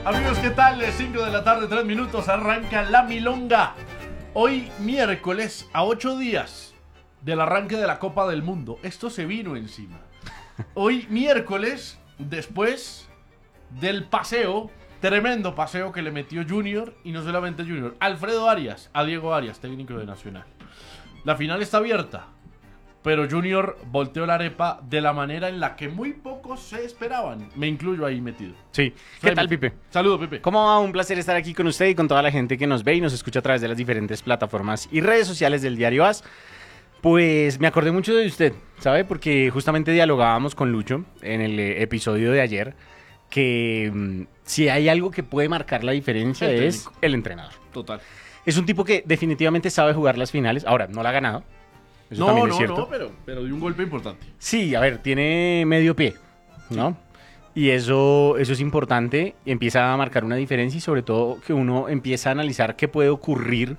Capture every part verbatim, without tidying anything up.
Amigos, ¿qué tal? cinco de la tarde, tres minutos, arranca la milonga. Hoy miércoles, a ocho días del arranque de la Copa del Mundo. Esto se vino encima. Hoy miércoles, después del paseo, tremendo paseo que le metió Junior, y no solamente Junior, Alfredo Arias, a Diego Arias, técnico de Nacional. La final está abierta, pero Junior volteó la arepa de la manera en la que muy pocos se esperaban. Me incluyo ahí metido. Sí. ¿Qué tal, Pipe? Saludos, Pipe. ¿Cómo va? Un placer estar aquí con usted y con toda la gente que nos ve y nos escucha a través de las diferentes plataformas y redes sociales del Diario A S. Pues me acordé mucho de usted, ¿sabe? Porque justamente dialogábamos con Lucho en el eh, episodio de ayer que mm, si hay algo que puede marcar la diferencia El es técnico. el entrenador. Total. Es un tipo que definitivamente sabe jugar las finales. Ahora, no la ha ganado. Eso No, también no, es cierto. no, pero, pero dio un golpe importante. Sí, a ver, tiene medio pie, ¿no? Y eso, eso es importante, y empieza a marcar una diferencia y sobre todo que uno empieza a analizar qué puede ocurrir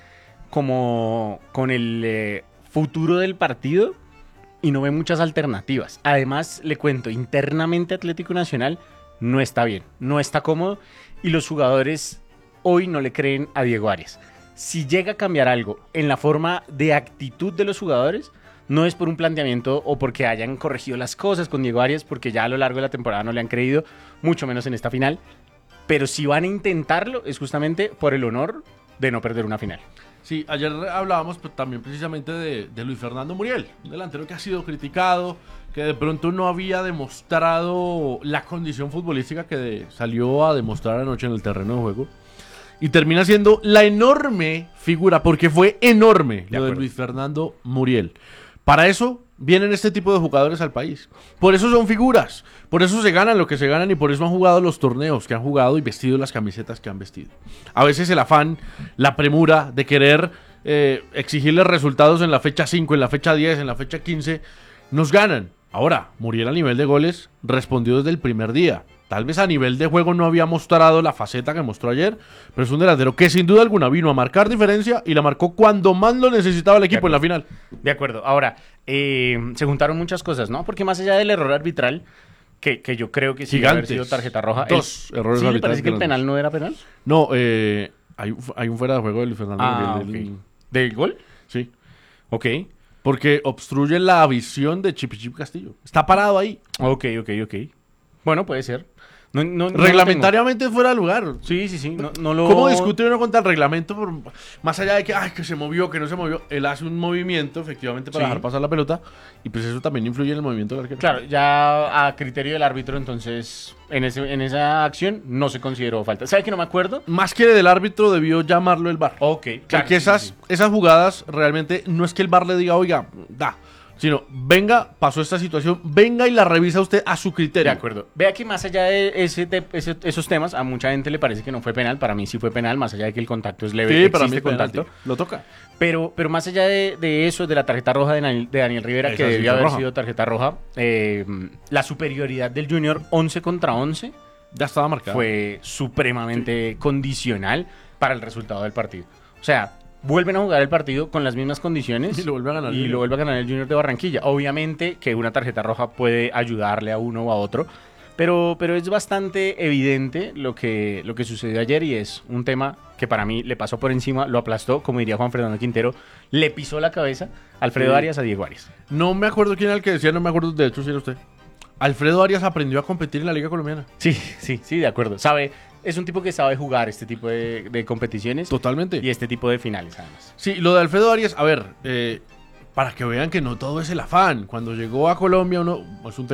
como con el eh, futuro del partido y no ve muchas alternativas. Además, le cuento, internamente Atlético Nacional no está bien, no está cómodo y los jugadores hoy no le creen a Diego Arias. Si llega a cambiar algo en la forma de actitud de los jugadores, no es por un planteamiento o porque hayan corregido las cosas con Diego Arias, porque ya a lo largo de la temporada no le han creído, mucho menos en esta final. Pero si van a intentarlo, es justamente por el honor de no perder una final. Sí, ayer hablábamos pues, también precisamente de, de Luis Fernando Muriel, un delantero que ha sido criticado, que de pronto no había demostrado la condición futbolística que de- salió a demostrar anoche en el terreno de juego. Y termina siendo la enorme figura, porque fue enorme De lo de acuerdo. Luis Fernando Muriel. Para eso vienen este tipo de jugadores al país. Por eso son figuras. Por eso se ganan lo que se ganan y por eso han jugado los torneos que han jugado y vestido las camisetas que han vestido. A veces el afán, la premura de querer eh, exigirles resultados en la fecha cinco, en la fecha diez, en la fecha quince, nos ganan. Ahora, Muriel a nivel de goles respondió desde el primer día. Tal vez a nivel de juego no había mostrado la faceta que mostró ayer, pero es un delantero que sin duda alguna vino a marcar diferencia y la marcó cuando más lo necesitaba el equipo en la final. De acuerdo. Ahora, eh, se juntaron muchas cosas, ¿no? Porque más allá del error arbitral, que, que yo creo que sí debe haber Gigantes. sido tarjeta roja. Dos el- errores ¿Sí le arbitrales parece que el grandes. penal no era penal? No, eh, hay, un- hay un fuera de juego de Luis Fernando Ah, Muriel. del- ok. ¿Del gol? Sí, Ok. porque obstruye la visión de Chipi Chipi Castillo. Está parado ahí. Ok, ok, ok. Bueno, puede ser. No, no- no lo Reglamentariamente fuera de lugar. tengo. Sí, sí, sí. No, no lo... ¿Cómo discute uno contra el reglamento? Por- más allá de que, ay, que se movió, que no se movió. Él hace un movimiento, efectivamente, para Sí. dejar pasar la pelota. Y pues eso también influye en el movimiento del arquero. Claro, ya a criterio del árbitro, entonces, en, ese, en esa acción no se consideró falta. ¿Sabe que no me acuerdo? Más que del árbitro, debió llamarlo el V A R. Ok, claro. Porque sí, esas, sí, sí. esas jugadas realmente no es que el V A R le diga, oiga, da. Sino, venga, pasó esta situación, venga y la revisa usted a su De criterio. acuerdo. Vea que más allá de ese, te- ese- esos temas, a mucha gente le parece que no fue penal. Para mí sí fue penal, más allá de que el contacto es leve. Sí, para mí existe es penalti. contacto. Lo toca. Pero, pero más allá de, de eso, de la tarjeta roja de Daniel, de Daniel Rivera, Esa que sí debía fue haber roja. sido tarjeta roja, eh, la superioridad del Junior once contra once Ya estaba marcado. fue supremamente condicional para el resultado del partido. O sea, vuelven a jugar el partido con las mismas condiciones Y lo vuelve a ganar el y Junior. lo vuelve a ganar el Junior de Barranquilla. Obviamente que una tarjeta roja puede ayudarle a uno o a otro, pero, pero es bastante evidente lo que, lo que sucedió ayer y es un tema que para mí le pasó por encima, lo aplastó, como diría Juan Fernando Quintero, le pisó la cabeza Alfredo Sí. Arias a Diego Arias. No me acuerdo quién era el que decía, no me acuerdo, de hecho, si era usted. Alfredo Arias aprendió a competir en la Liga Colombiana. Sí, sí, sí, de acuerdo. Sabe, es un tipo que sabe jugar este tipo de, de competiciones Totalmente. y este tipo de finales, además. Sí, lo de Alfredo Arias, a ver, eh, para que vean que no todo es el afán. Cuando llegó a Colombia, uno es un